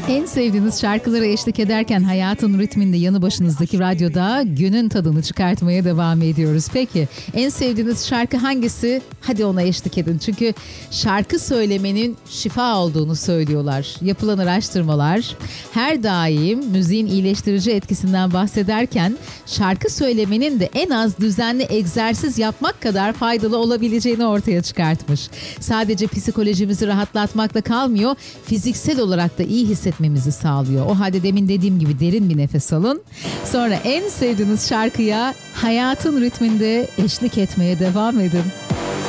En sevdiğiniz şarkılara eşlik ederken hayatın ritminde yanı başınızdaki radyoda günün tadını çıkartmaya devam ediyoruz. Peki en sevdiğiniz şarkı hangisi? Hadi ona eşlik edin. Çünkü şarkı söylemenin şifa olduğunu söylüyorlar. Yapılan araştırmalar her daim müziğin iyileştirici etkisinden bahsederken şarkı söylemenin de en az düzenli egzersiz yapmak kadar faydalı olabileceğini ortaya çıkartmış. Sadece psikolojimizi rahatlatmakla kalmıyor, fiziksel olarak da iyi hissetmemizi sağlıyor. O halde demin dediğim gibi derin bir nefes alın. Sonra en sevdiğiniz şarkıya hayatın ritminde eşlik etmeye devam edin.